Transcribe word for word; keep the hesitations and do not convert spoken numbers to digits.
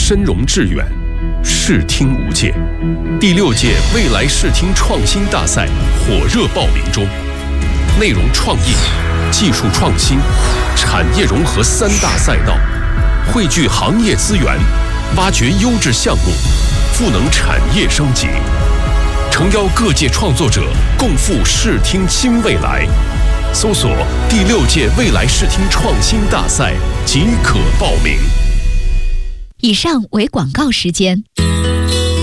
深融致远，视听无界。第六届未来视听创新大赛火热报名中，内容创意、技术创新、产业融合三大赛道，汇聚行业资源，挖掘优质项目，赋能产业升级，诚邀各界创作者共赴视听新未来。搜索第六届未来视听创新大赛即可报名。 以上为广告时间。